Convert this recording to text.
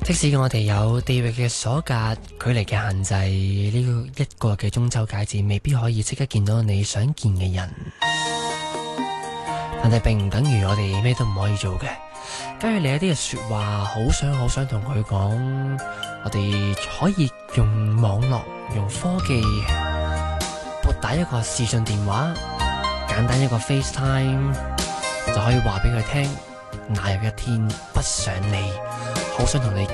即使我哋有地域嘅阻隔、距離嘅限制，呢一個嘅中秋佳節未必可以即刻見到你想見嘅人，但係並唔等於我哋咩都唔可以做嘅。假如你有啲嘅說話好想同佢講，我哋可以用網絡、用科技撥打一個視訊電話，簡單一個 FaceTime 就可以話俾佢聽，那有一天不想你，好想同你